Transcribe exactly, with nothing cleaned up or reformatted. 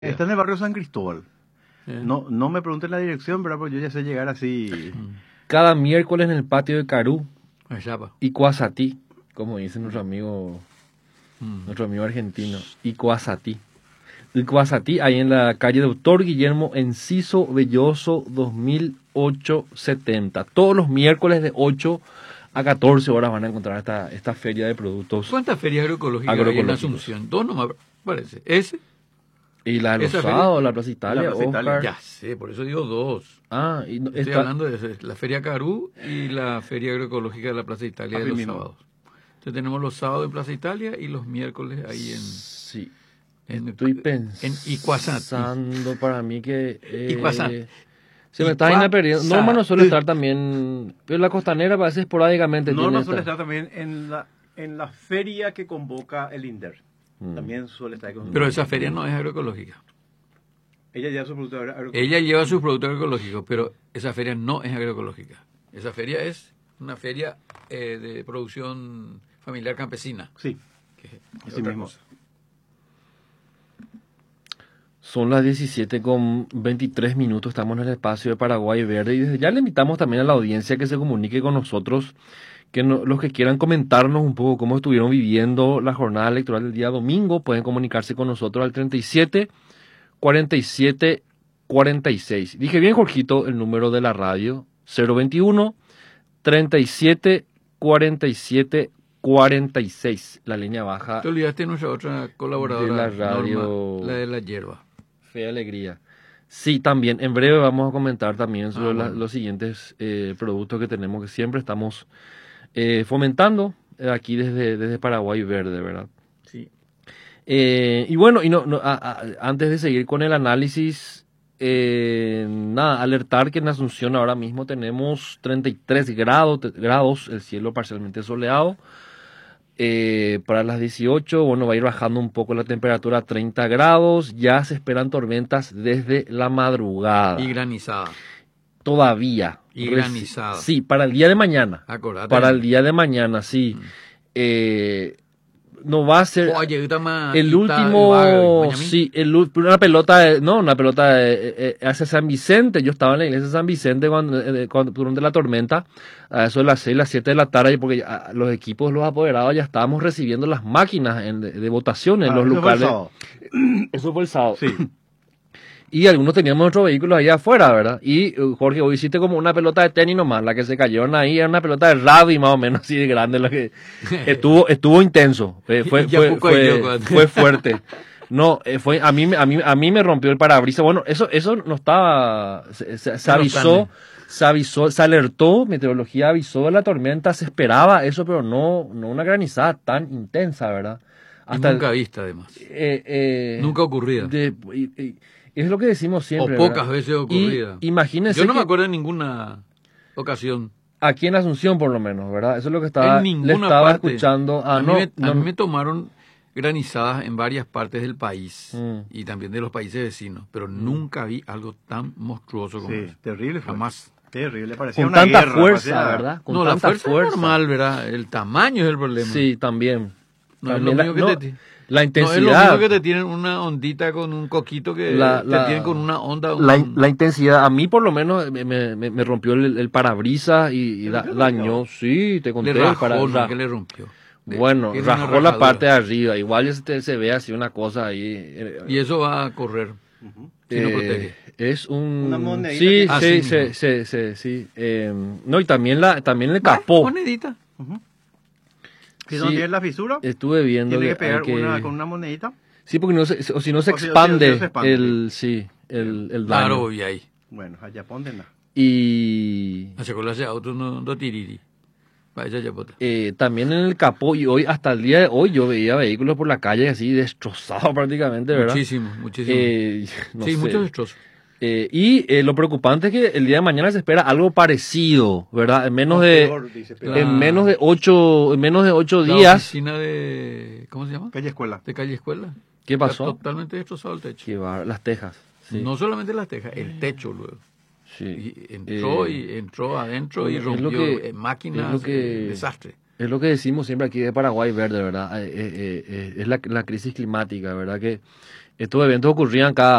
Está en el barrio San Cristóbal. Eh. No, no me pregunten la dirección, ¿verdad? Porque yo ya sé llegar así. Cada miércoles en el patio de Carú Allá va. y Cuasatí, como dice nuestro amigo, Mm. nuestro amigo argentino, y Cuasatí. Y Cuasatí, ahí en la calle Doctor Guillermo Enciso Belloso dos mil ochocientos setenta. Todos los miércoles de ocho a catorce horas van a encontrar esta, esta feria de productos. ¿Cuántas ferias agroecológicas hay en Agroecológicos. Asunción? Dos nomás parece. ¿Ese? Y la de los Esa feria- sábados, la Plaza Italia, La Plaza Italia, Oscar. Ya sé, por eso digo dos. Ah, y no- Estoy está- hablando de ese, la Feria Carú y la Feria Agroecológica de la Plaza Italia de Así los mismo. sábados. Entonces tenemos los sábados en Plaza Italia y los miércoles ahí en... Sí. en- Estoy en Icuazatí. pensando para mí que... eh, Icuazatí. se me está inadvertiendo. Norma no suele Icuazatí. estar también... Pero la costanera parece esporádicamente. Norma tiene suele esta- estar también en la, en la feria que convoca el INDER. Mm. También suele estar con... Pero esa feria no es agroecológica. Ella ya su producto agro- Ella lleva sus productos agroecológicos, pero esa feria no es agroecológica. Esa feria es una feria eh, de producción familiar campesina. Sí, Que es así otra mismo. cosa. Son las diecisiete con veintitrés minutos, estamos en el espacio de Paraguay Verde y desde ya le invitamos también a la audiencia que se comunique con nosotros, que no- los que quieran comentarnos un poco cómo estuvieron viviendo la jornada electoral del día domingo, pueden comunicarse con nosotros al treinta y siete, cuarenta y siete, cuarenta y seis. Dije bien, Jorgito, el número de la radio, cero veintiuno, treinta y siete, cuarenta y siete, cuarenta y seis, la línea baja. Te olvidaste de nuestra otra colaboradora, De la radio. Norma, la de la hierba. Fe Alegría. Sí, también. En breve vamos a comentar también sobre Ah, la- bueno. los siguientes eh, productos que tenemos, que siempre estamos eh, fomentando eh, aquí desde, desde Paraguay Verde, ¿verdad? Sí. Eh, y bueno, y no, no, a- a- antes de seguir con el análisis, eh, nada, alertar que en Asunción ahora mismo tenemos treinta y tres grados, te- grados, el cielo parcialmente soleado. Eh, para las dieciocho, bueno, va a ir bajando un poco la temperatura a treinta grados. Ya se esperan tormentas desde la madrugada. Y granizada. Todavía. Y Reci- granizada. Sí, para el día de mañana. Acordate. Para el día de mañana, sí. Mm. Eh, no va a ser... Oye, ahorita más El quita último, vago, Benjamín. sí, el, ul- una pelota, de- no, una pelota de- eh, eh, hacia San Vicente. Yo estaba en la iglesia de San Vicente cuando, eh, cuando durante la tormenta, a eso de las seis, las siete de la tarde, porque ya, ah, los equipos, los apoderados, ya estábamos recibiendo las máquinas en- de, de votación en Ah, los eso fue el locales. sábado. Eso fue el sábado. Sí. Y algunos teníamos nuestros vehículos allá afuera, ¿verdad? Y eh, Jorge, hoy hiciste como una pelota de tenis nomás, la que se cayeron ahí, era una pelota de rugby más o menos así de grande, la que estuvo, estuvo intenso, eh, fue, Ya fue, poco fue, yo cuando- fue fuerte. No, eh, fue, a mí, me- a mí, a mí me rompió el parabrisas. Bueno, eso, eso no estaba, se, se- se No avisó, está. se avisó, se alertó, meteorología avisó de la tormenta, se esperaba eso, pero no, no una granizada tan intensa, ¿verdad? Y el- nunca vista, además. eh, eh, Nunca ocurrida. de- y- y- es lo que decimos siempre. O pocas ¿verdad? veces Y ocurrida. imagínense Yo no me que acuerdo de ninguna ocasión. aquí en Asunción, por lo menos, ¿verdad? Eso es lo que estaba, En le ninguna estaba parte. escuchando. Ah, a, no, mí me, a no, mí me tomaron granizadas en varias partes del país Mm. y también de los países vecinos, pero nunca vi algo tan monstruoso como Sí, eso. terrible fue. Jamás. Terrible, parecía con una tanta guerra, fuerza, parecía- ¿verdad? Con No, la tanta fuerza, es normal, ¿verdad? El tamaño es el problema. Sí, también. No es También lo la, mismo que no, te- la No es lo intensidad. mismo que te tienen una ondita con un coquito que La- te la- tienen con una onda. la, un- la intensidad, a mí por lo menos me, me, me- me rompió el, el parabrisas y, y da- rompió? dañó, sí, te conté. le el rajó, para- ¿no? ra- ¿Qué le rompió? De- bueno, tiene una rajó la rajadura. parte de arriba, igual ya se, te- se ve así una cosa ahí. eh, Y eso va a correr. Ujú. Si no Eh, protege. es un Una monedita sí, que- Ah, sí, sí, sí, mismo. sí, sí, sí. Eh, no, y también la también el Va, capó. monedita. Si Sí. no tiene la fisura, Estuve viendo tiene que que hay pegar que- una, con una monedita. sí, porque no se, o si no se O si- o si- expande, o si no se expande, el sí, el, el daño. Claro, y ahí. Bueno, allá póndenla. Y Hace con ese auto no, no tiriri. Vaya ya pota. eh, también en el capó, y hoy, hasta el día de hoy, yo veía vehículos por la calle así destrozados prácticamente, ¿verdad? Muchísimo, muchísimo. Eh, no sí, sé. muchos destrozos. Eh, y eh, lo preocupante es que el día de mañana se espera algo parecido, ¿verdad? En menos No, de peor, dice, peor. La- en menos de ocho, en menos de ocho La días. oficina de... ¿Cómo se llama? Calle Escuela. De calle escuela. ¿Qué Está pasó? totalmente destrozado el techo. Qué bar- las tejas. Sí. No solamente las tejas, el techo luego. Sí. Y entró Eh, y entró adentro y es lo rompió que- eh, máquinas, es lo que- eh, desastre. Es lo que decimos siempre aquí de Paraguay Verde, ¿verdad? Eh, eh, eh, es la, la crisis climática, ¿verdad? Que Estos eventos ocurrían cada